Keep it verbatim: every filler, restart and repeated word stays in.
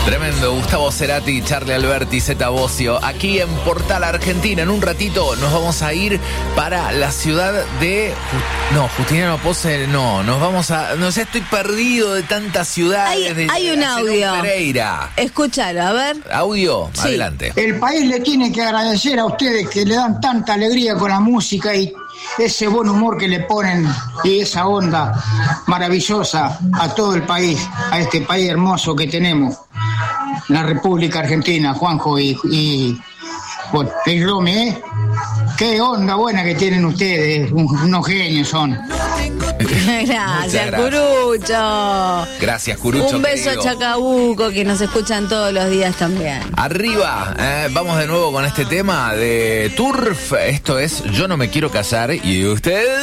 Tremendo, Gustavo Cerati, Charlie Alberti, Zeta Bosio, aquí en Portal Argentina. En un ratito nos vamos a ir para la ciudad de... No, Justiniano Pose, no, nos vamos a... No sé, estoy perdido de tantas ciudades. Hay, de, hay un audio. Pereira. Escúchalo, a ver. Audio, Sí. Adelante. El país le tiene que agradecer a ustedes que le dan tanta alegría con la música y ese buen humor que le ponen y esa onda maravillosa a todo el país, a este país hermoso que tenemos, la República Argentina, Juanjo y, y, bueno, y Romy, ¿eh? Qué onda buena que tienen ustedes, unos genios son. Gracias, gracias. Curucho. Gracias, Curucho. Un beso querido. a Chacabuco, que nos escuchan todos los días también. Arriba, eh, vamos de nuevo con este tema de Turf. Esto es Yo no me quiero casar y usted...